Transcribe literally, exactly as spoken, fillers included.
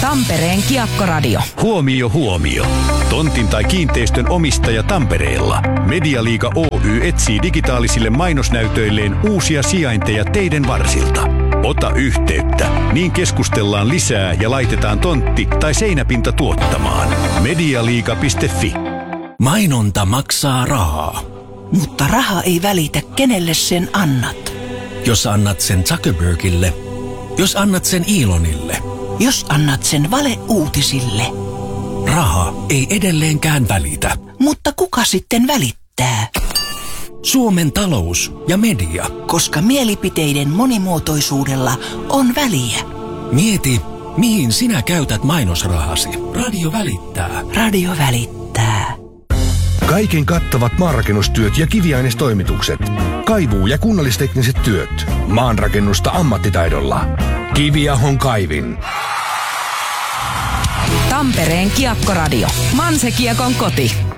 Tampereen Kiekkoradio. Huomio, huomio. Tontin tai kiinteistön omistaja Tampereella. Medialiiga Oy etsii digitaalisille mainosnäytöilleen uusia sijainteja teidän varsilta. Ota yhteyttä, niin keskustellaan lisää ja laitetaan tontti tai seinäpinta tuottamaan. medialiiga piste fi. Mainonta maksaa rahaa. Mutta raha ei välitä, kenelle sen annat. Jos annat sen Zuckerbergille, jos annat sen Elonille, jos annat sen valeuutisille. Raha ei edelleenkään välitä. Mutta kuka sitten välittää? Suomen talous ja media. Koska mielipiteiden monimuotoisuudella on väliä. Mieti, mihin sinä käytät mainosrahasi. Radio välittää. Radio välittää. Kaiken kattavat maanrakennustyöt ja kiviainestoimitukset. Kaivuu- ja kunnallistekniset työt. Maanrakennusta ammattitaidolla. Kiviahon kaivin. Tampereen Kiekkoradio. Manse Kiekon koti.